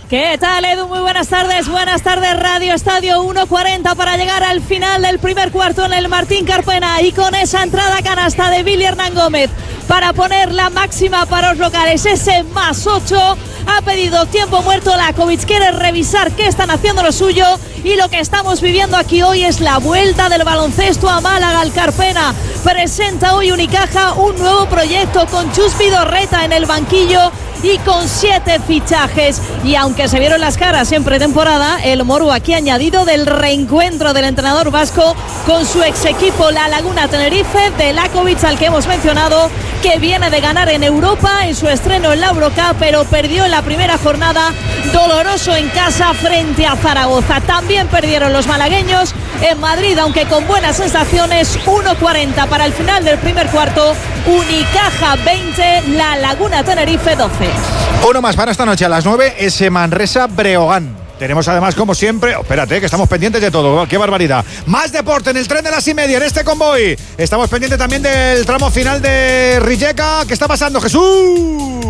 ¿Qué tal, Edu? Muy buenas tardes. Buenas tardes, Radio Estadio. 1:40 para llegar al final del primer cuarto en el Martín Carpena. Y con esa entrada canasta de Billy Hernán Gómez para poner la máxima para los locales, ese +8. Ha pedido tiempo muerto Lakovic. Quiere revisar qué están haciendo lo suyo. Y lo que estamos viviendo aquí hoy es la vuelta del baloncesto a Málaga. El Carpena presenta hoy Unicaja un nuevo proyecto con Chus Vidorreta en el banquillo y con 7 fichajes. Y aunque se vieron las caras en pretemporada, el Moru aquí añadido del reencuentro del entrenador vasco con su ex equipo, la Laguna Tenerife, de Lakovic, al que hemos mencionado, que viene de ganar en Europa en su estreno en la Eurocup, pero perdió en la primera jornada, doloroso en casa frente a Zaragoza. También perdieron los malagueños en Madrid, aunque con buenas sensaciones. 1:40 para el final del primer cuarto. Unicaja 20, la Laguna Tenerife 12. Uno más para esta noche a las 9, ese Manresa Breogán. Tenemos además, como siempre, espérate, que estamos pendientes de todo. ¡Qué barbaridad! Más deporte en el tren de las y media, en este convoy. Estamos pendientes también del tramo final de Rijeka. ¿Qué está pasando, Jesús?